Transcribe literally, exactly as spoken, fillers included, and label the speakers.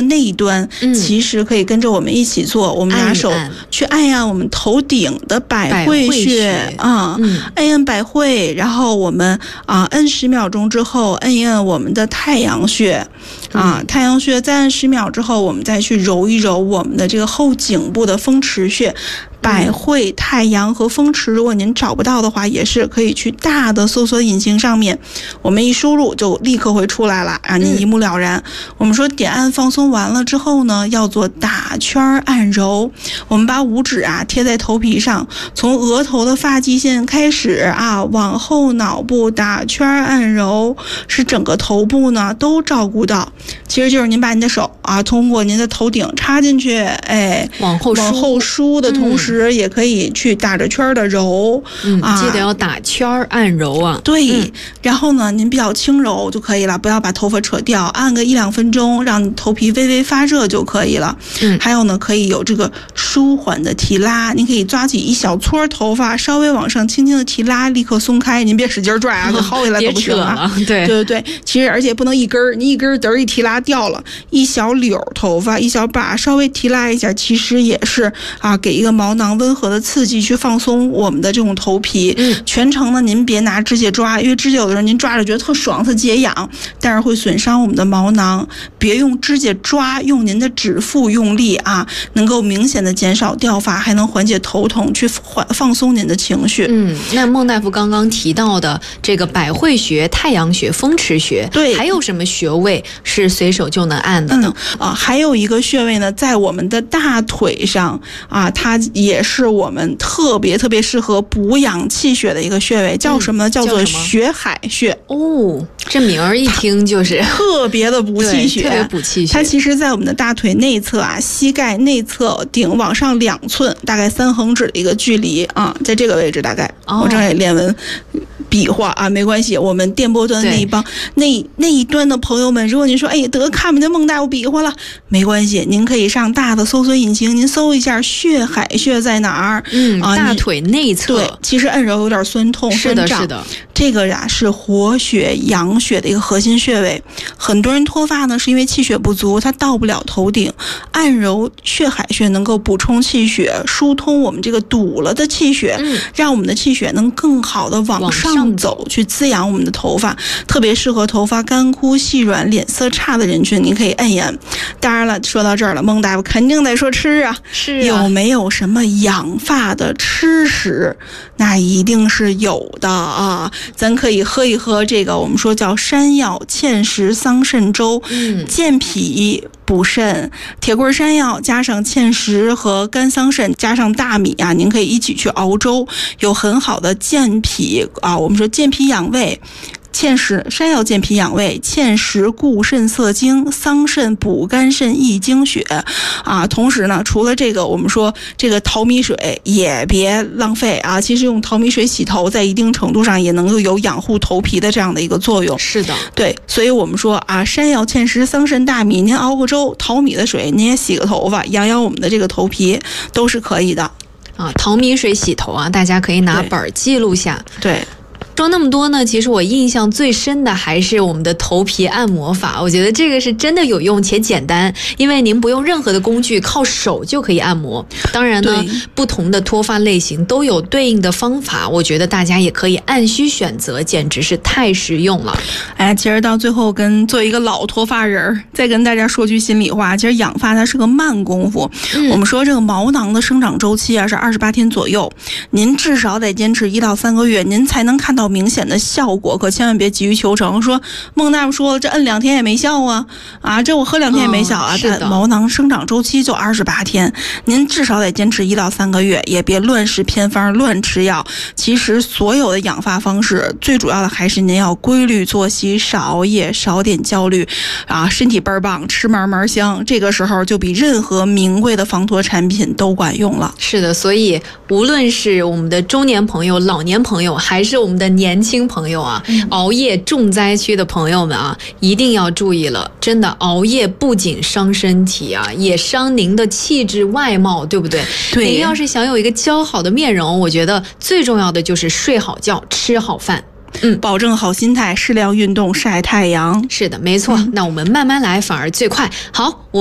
Speaker 1: 那一端，嗯、其实可以跟着我们一起做，我们拿手去按一按我们头顶的百会穴啊，嗯、按一按百会，然后我们啊摁十秒钟之后，摁一按我们的太阳穴啊，嗯、太阳穴再按十秒之后，我们再去揉一揉我们的这个后颈部的风池穴。百会、太阳和风池，如果您找不到的话，也是可以去大的搜索引擎上面，我们一输入就立刻会出来了，让您一目了然。嗯、我们说点按放松完了之后呢，要做打圈按揉。我们把五指啊贴在头皮上，从额头的发际线开始啊，往后脑部打圈按揉，是整个头部呢都照顾到。其实就是您把您的手啊，通过您的头顶插进去，哎，
Speaker 2: 往后
Speaker 1: 往后梳的同时。嗯也可以去打着圈的揉，
Speaker 2: 嗯，记得要打圈按揉啊。
Speaker 1: 对，嗯、然后呢，您比较轻柔就可以了，不要把头发扯掉，按个一两分钟，让你头皮微微发热就可以了。嗯，还有呢，可以有这个舒缓的提拉，您可以抓起一小撮头发，稍微往上轻轻的提拉，立刻松开，您别使劲拽啊，就薅回来都不行啊。
Speaker 2: 对
Speaker 1: 对对对，其实而且不能一根儿，你一根儿嘚儿一提拉掉了，一小绺头发，一小把稍微提拉一下，其实也是啊，给一个毛囊温和的刺激去放松我们的这种头皮。嗯，全程呢您别拿指甲抓，因为指甲有的时候您抓着觉得特爽特解痒，但是会损伤我们的毛囊。别用指甲抓，用您的指腹用力啊，能够明显的减少掉发，还能缓解头痛，去缓放松您的情绪。
Speaker 2: 嗯，那孟大夫刚刚提到的这个百会穴、太阳穴、风池穴，
Speaker 1: 对，
Speaker 2: 还有什么穴位是随手就能按的呢？
Speaker 1: 嗯、啊，还有一个穴位呢，在我们的大腿上啊，它也是我们特别特别适合补养气血的一个穴位，叫什么？嗯、叫做血海穴。
Speaker 2: 哦，这名儿一听就是
Speaker 1: 特别的补气血，
Speaker 2: 特别补气血。
Speaker 1: 它其实，在我们的大腿内侧啊，膝盖内侧顶往上两寸，大概三横指的一个距离啊，在这个位置大概。哦、我正在练文。比划啊，没关系，我们电波端那一帮那那一端的朋友们，如果您说哎得看不见孟大夫比划了，没关系，您可以上大的搜索引擎，您搜一下血海穴在哪儿。
Speaker 2: 嗯，啊、大腿内侧。
Speaker 1: 对，其实按揉有点酸痛，
Speaker 2: 是的，是的。
Speaker 1: 这个呀是活血养血的一个核心穴位。很多人脱发呢，是因为气血不足，他到不了头顶。按揉血海穴能够补充气血，疏通我们这个堵了的气血，嗯、让我们的气血能更好的往上。走去滋养我们的头发，特别适合头发干枯细软脸色差的人群，您可以按一按。当然了，说到这儿了，孟大夫肯定得说吃啊，
Speaker 2: 是啊，
Speaker 1: 有没有什么养发的吃食？那一定是有的啊，咱可以喝一喝这个我们说叫山药芡实桑葚粥，嗯，健脾补肾，铁棍山药加上芡实和干桑葚加上大米啊，您可以一起去熬粥，有很好的健脾啊，我们说健脾养胃。芡实山药健脾养胃，芡实固肾涩精，桑葚补肝肾益精血啊。同时呢，除了这个，我们说这个淘米水也别浪费啊。其实用淘米水洗头，在一定程度上也能够有养护头皮的这样的一个作用。
Speaker 2: 是的，
Speaker 1: 对，所以我们说啊，山药、芡实、桑葚、大米，您熬个粥，淘米的水您也洗个头发，养养我们的这个头皮都是可以的
Speaker 2: 啊。淘米水洗头啊，大家可以拿本记录下。
Speaker 1: 对。对
Speaker 2: 说那么多呢，其实我印象最深的还是我们的头皮按摩法，我觉得这个是真的有用且简单，因为您不用任何的工具，靠手就可以按摩。当然呢，不同的脱发类型都有对应的方法，我觉得大家也可以按需选择，简直是太实用了。
Speaker 1: 哎，其实到最后跟做一个老脱发人，再跟大家说句心里话，其实养发它是个慢功夫。嗯、我们说这个毛囊的生长周期啊是二十八天左右，您至少得坚持一到三个月，您才能看到明显的效果，可千万别急于求成。说孟大夫说这摁两天也没效啊，啊，这我喝两天也没效啊。
Speaker 2: 哦、
Speaker 1: 毛囊生长周期就二十八天，您至少得坚持一到三个月，也别乱食偏方、乱吃药。其实所有的养发方式，最主要的还是您要规律作息，少熬夜，少点焦虑，啊，身体倍儿棒，吃嘛嘛香。这个时候就比任何名贵的防脱产品都管用了。
Speaker 2: 是的，所以无论是我们的中年朋友、老年朋友，还是我们的年轻朋友啊，嗯、熬夜重灾区的朋友们啊，一定要注意了。真的，熬夜不仅伤身体啊，也伤您的气质外貌，对不对？
Speaker 1: 对。
Speaker 2: 您要是想有一个姣好的面容，我觉得最重要的就是睡好觉，吃好饭。
Speaker 1: 嗯，保证好心态，适量运动，晒太阳。
Speaker 2: 是的，没错。嗯、那我们慢慢来，反而最快。好，我。